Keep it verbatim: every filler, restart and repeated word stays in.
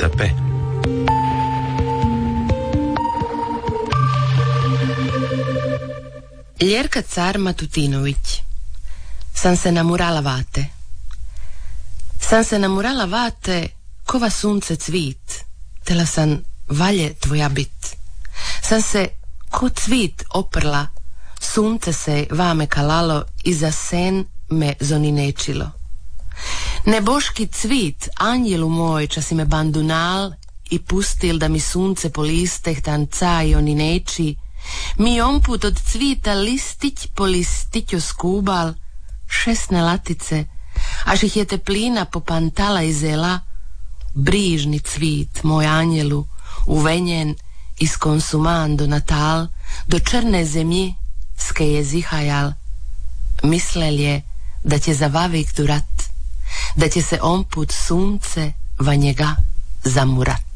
tepe. Ljerka car Matutinović. Sam se namurala vate. Sam se namurala vate, kova sunce cvit, tela sam valje tvoja bit. Sam se ko cvit oprla, sunce se vame kalalo i za sen me zoninečilo. Neboški cvit, anjelu moj, ča si me bandunal i pustil da mi sunce po listeh tanca i oni neči, mi omput od cvita listić po listiću skubal, šesne latice, až ih je teplina popantala i zela, brižni cvit, moj anjelu, uvenjen iz konsuman do natal, do črne zemlji, ske je zihajal, mislel je da će za vavik durat, da će se omput sunce va njega zamurat.